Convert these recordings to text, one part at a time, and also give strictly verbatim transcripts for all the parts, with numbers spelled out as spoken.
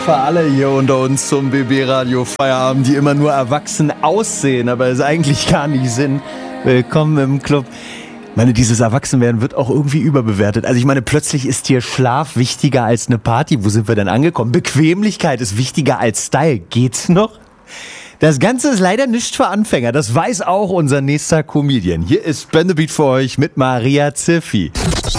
für alle hier unter uns zum B B-Radio Feierabend, die immer nur erwachsen aussehen, aber es eigentlich gar nicht sind. Willkommen im Club. Ich meine, dieses Erwachsenwerden wird auch irgendwie überbewertet. Also ich meine, plötzlich ist hier Schlaf wichtiger als eine Party. Wo sind wir denn angekommen? Bequemlichkeit ist wichtiger als Style. Geht's noch? Das Ganze ist leider nicht für Anfänger. Das weiß auch unser nächster Comedian. Hier ist Ben the Beat für euch mit Maria Ziffi.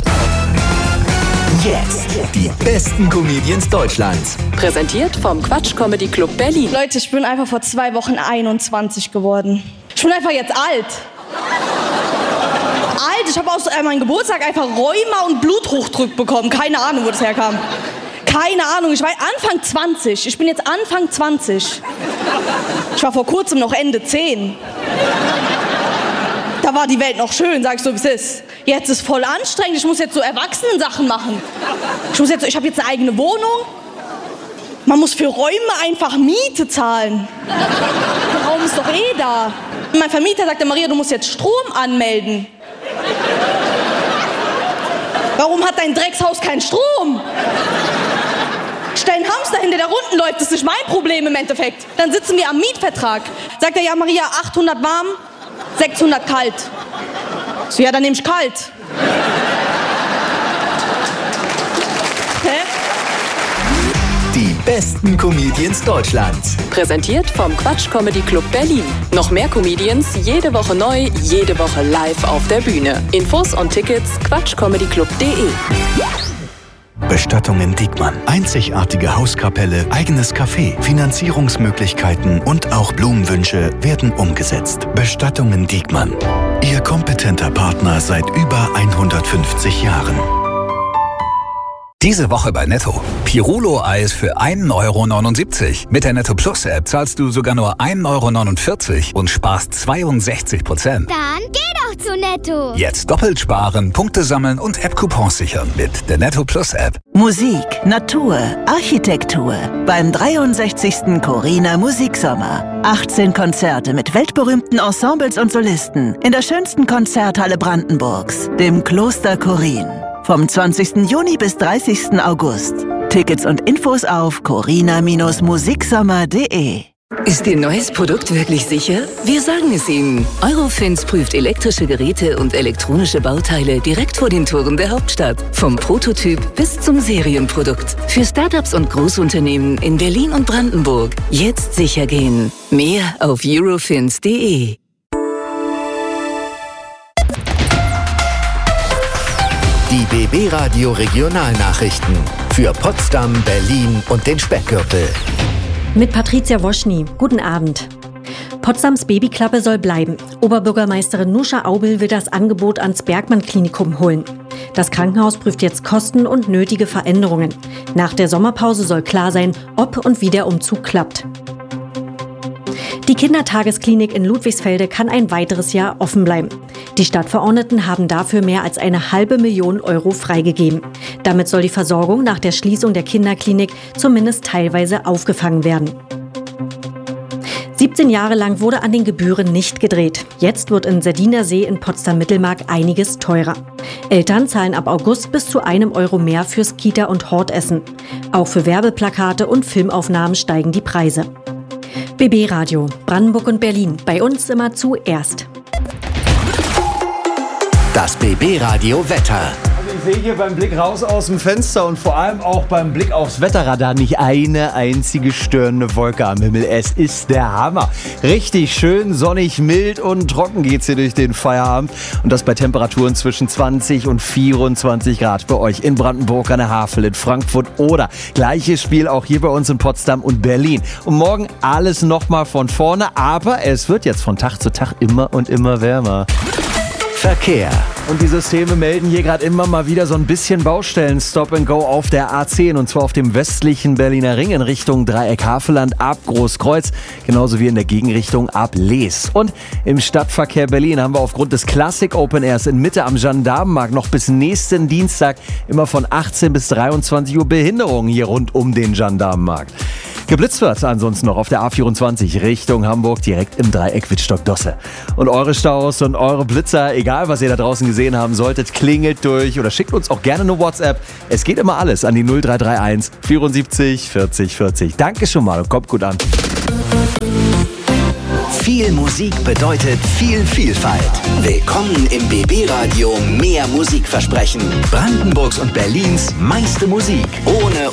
Jetzt die besten Comedians Deutschlands. Präsentiert vom Quatsch Comedy Club Berlin. Leute, ich bin einfach vor zwei Wochen einundzwanzig geworden. Ich bin einfach jetzt alt. Alt, ich habe aus äh, meinem Geburtstag einfach Rheuma und Bluthochdruck bekommen. Keine Ahnung, wo das herkam. Keine Ahnung, ich war Anfang zwanzig. Ich bin jetzt Anfang zwanzig. Ich war vor kurzem noch Ende zehn. Da war die Welt noch schön, sag ich so, wie es ist. Jetzt ist voll anstrengend, ich muss jetzt so Erwachsenen-Sachen machen. Ich muss jetzt, ich habe jetzt eine eigene Wohnung. Man muss für Räume einfach Miete zahlen. Der Raum ist doch eh da. Mein Vermieter sagte, Maria, du musst jetzt Strom anmelden. Warum hat dein Dreckshaus keinen Strom? Stell einen Hamster hin, der da unten läuft, das ist nicht mein Problem im Endeffekt. Dann sitzen wir am Mietvertrag. Sagt er, ja Maria, achthundert warm, sechshundert kalt. So, ja, dann nehm ich kalt. Hä? Die besten Comedians Deutschlands. Präsentiert vom Quatsch Comedy Club Berlin. Noch mehr Comedians, jede Woche neu, jede Woche live auf der Bühne. Infos und Tickets quatschcomedyclub punkt de. Bestattungen Diekmann. Einzigartige Hauskapelle, eigenes Café, Finanzierungsmöglichkeiten und auch Blumenwünsche werden umgesetzt. Bestattungen Diekmann. Ihr kompetenter Partner seit über hundertfünfzig Jahren. Diese Woche bei Netto. Pirulo-Eis für ein Euro neunundsiebzig. Mit der Netto Plus App zahlst du sogar nur ein Euro neunundvierzig und sparst zweiundsechzig Prozent. Dann geh doch zu Netto. Jetzt doppelt sparen, Punkte sammeln und App-Coupons sichern mit der Netto Plus App. Musik, Natur, Architektur. Beim dreiundsechzigsten Corina Musiksommer. achtzehn Konzerte mit weltberühmten Ensembles und Solisten in der schönsten Konzerthalle Brandenburgs, dem Kloster Chorin. Vom zwanzigsten Juni bis dreißigsten August. Tickets und Infos auf corina musiksommer punkt de. Ist Ihr neues Produkt wirklich sicher? Wir sagen es Ihnen. Eurofins prüft elektrische Geräte und elektronische Bauteile direkt vor den Toren der Hauptstadt. Vom Prototyp bis zum Serienprodukt. Für Startups und Großunternehmen in Berlin und Brandenburg. Jetzt sicher gehen. Mehr auf eurofins punkt de. Die B B-Radio Regionalnachrichten für Potsdam, Berlin und den Speckgürtel. Mit Patricia Woschny. Guten Abend. Potsdams Babyklappe soll bleiben. Oberbürgermeisterin Nuscha Aubel will das Angebot ans Bergmann-Klinikum holen. Das Krankenhaus prüft jetzt Kosten und nötige Veränderungen. Nach der Sommerpause soll klar sein, ob und wie der Umzug klappt. Die Kindertagesklinik in Ludwigsfelde kann ein weiteres Jahr offen bleiben. Die Stadtverordneten haben dafür mehr als eine halbe Million Euro freigegeben. Damit soll die Versorgung nach der Schließung der Kinderklinik zumindest teilweise aufgefangen werden. siebzehn Jahre lang wurde an den Gebühren nicht gedreht. Jetzt wird in Sardiner See in Potsdam-Mittelmark einiges teurer. Eltern zahlen ab August bis zu einem Euro mehr fürs Kita- und Hortessen. Auch für Werbeplakate und Filmaufnahmen steigen die Preise. B B-Radio, Brandenburg und Berlin. Bei uns immer zuerst. Das B B-Radio Wetter. Ich sehe hier beim Blick raus aus dem Fenster und vor allem auch beim Blick aufs Wetterradar nicht eine einzige störende Wolke am Himmel. Es ist der Hammer. Richtig schön, sonnig, mild und trocken geht's hier durch den Feierabend. Und das bei Temperaturen zwischen zwanzig und vierundzwanzig Grad bei euch in Brandenburg, an der Havel, in Frankfurt oder gleiches Spiel auch hier bei uns in Potsdam und Berlin. Und morgen alles nochmal von vorne, aber es wird jetzt von Tag zu Tag immer und immer wärmer. Verkehr. Und die Systeme melden hier gerade immer mal wieder so ein bisschen Baustellen Stop and Go auf der A zehn und zwar auf dem westlichen Berliner Ring in Richtung Dreieck-Havelland ab Großkreuz, genauso wie in der Gegenrichtung ab Lees. Und im Stadtverkehr Berlin haben wir aufgrund des Classic Open Airs in Mitte am Gendarmenmarkt noch bis nächsten Dienstag immer von achtzehn bis dreiundzwanzig Uhr Behinderungen hier rund um den Gendarmenmarkt. Geblitzt wird ansonsten noch auf der A vierundzwanzig Richtung Hamburg, direkt im Dreieck Wittstock-Dosse. Und eure Staus und eure Blitzer, egal was ihr da draußen gesehen haben solltet, klingelt durch oder schickt uns auch gerne eine WhatsApp. Es geht immer alles an die null drei drei eins vierundsiebzig vierzig vierzig. Danke schon mal und kommt gut an. Viel Musik bedeutet viel Vielfalt. Willkommen im B B-Radio Mehr Musikversprechen. Brandenburgs und Berlins meiste Musik. Ohne